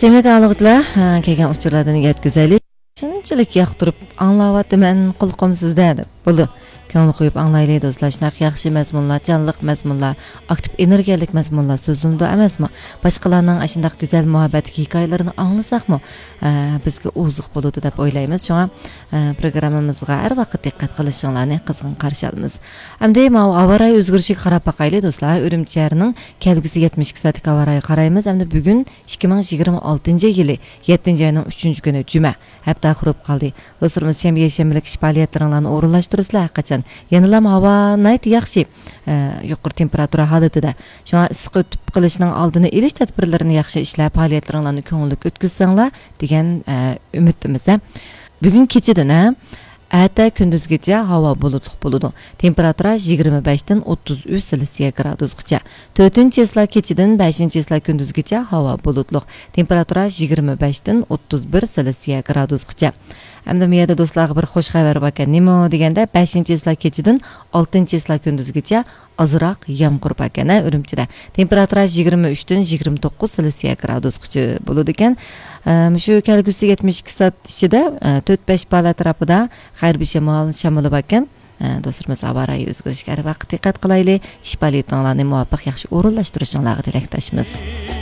Demek ağlıqlar, kelgan uçurlardan yetkizeli. Shunchalik yoqtirib anglayapman, qulqim sizda deb. Bo'ldi. Ko'ngil qo'yib anglaylik do'stlar. Shunaqa yaxshi mazmunlar, jonliq mazmunlar, aktiv energiyalik mazmunlar so'zildi emasmi? Boshqalarning ashundaq go'zal muhabbat hikoyalarini anglasaqmi, bizga oziq bo'ladi deb o'ylaymiz. Shunga programmamizga har vaqt diqqat qilishinglarni qizg'in qarshi olamiz. Hamda avariya o'zgarishiga qarab boqaylik do'stlar. Urumchi shahrining kelgusi 72 soatlik avariyaga qaraymiz. Hamda bugun 2026-yili 7-oyning 3-kuni juma. Hafta qurib qoldi. Do'stlarimiz ham yashamlik ish faoliyatlarini o'rinlashtirasizlar qachon. Yenilam havo nayt yaxshi. Yuqori temperatura holatida. Shunga issiq o'tib qilishning oldini olish tadbirlarini yaxshi ishlab, faoliyatlarini ko'ngilli o'tkazsanglar degan umidimiz. Bugun kechadan Ata kunduzgacha havo bulutli bo'ladi. Temperatura 25 dan 33 Selsiya gradusgacha. 4-chesla kechadan 5-chesla kunduzgacha havo bulutli. Temperatura 25 dan 31 Selsiya gradusgacha. Hamda bu yerda do'stlarga bir xush xabar bor ekan. Nima deganda 5-chesla kechadan 6-chesla kunduzgacha ozroq yomg'ir bor ekan Urumchida. Temperatura 23 dan 29 Selsiya gradusgacha bo'ladi ekan. Shu kelgusi 72 soat ichida 4-5 bal atrofida g'arbiy shamol bor ekan. Do'stlarimiz avariya o'zgarishga vaqt diqqat qilaylik. Ish faoliyatlarini muvaffaq yaxshi o'rinlashtirishinglarga tilakdoshmiz.